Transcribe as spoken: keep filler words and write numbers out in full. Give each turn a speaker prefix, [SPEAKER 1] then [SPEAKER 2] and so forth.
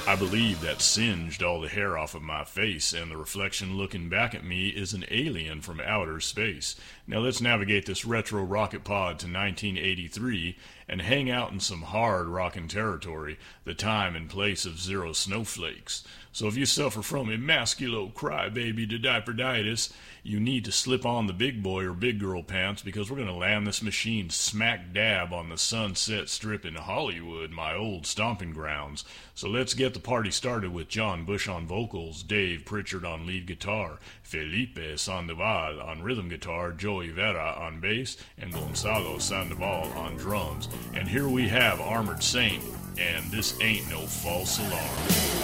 [SPEAKER 1] I believe that singed all the hair off of my face, and the reflection looking back at me is an alien from outer space. Now let's navigate this retro rocket pod to nineteen eighty-three and hang out in some hard rockin' territory, the time and place of zero snowflakes. So if you suffer from emasculo crybaby diaperditis, you need to slip on the big boy or big girl pants, because we're going to land this machine smack dab on the Sunset Strip in Hollywood, my old stomping grounds. So let's get the party started with John Bush on vocals, Dave Pritchard on lead guitar, Felipe Sandoval on rhythm guitar, Joey Vera on bass, and Gonzalo Sandoval on drums. And here we have Armored Saint, and This Ain't No False Alarm.